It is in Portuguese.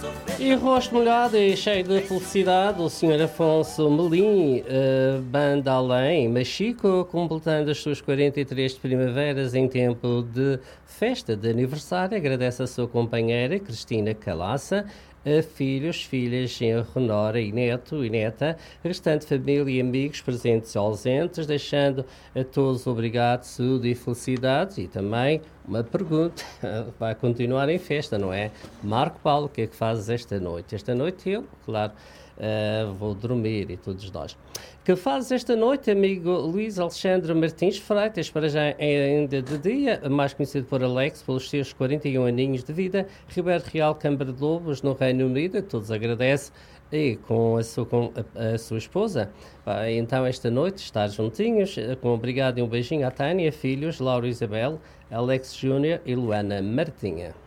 E rosto molhado e cheio de felicidade, o Sr. Afonso Melim, banda além, Machico, completando as suas 43 de primaveras em tempo de festa de aniversário, agradece a sua companheira Cristina Calaça, a filhos, filhas, genro, nora e neto e neta, restante família e amigos presentes e ausentes, deixando a todos obrigado, saúde e felicidade. E também uma pergunta, vai continuar em festa, não é? Marco Paulo, o que é que fazes esta noite? Esta noite eu, claro, vou dormir e todos nós. Que fazes esta noite, amigo Luís Alexandre Martins Freitas, para já ainda de dia, mais conhecido por Alex, pelos seus 41 aninhos de vida, Ribeiro Real, Câmara de Lobos, no Reino Unido, todos agradecem, e com a sua esposa. Então, esta noite, estar juntinhos, com obrigado e um beijinho à Tânia, filhos, Laura e Isabel, Alex Júnior e Luana Martinha.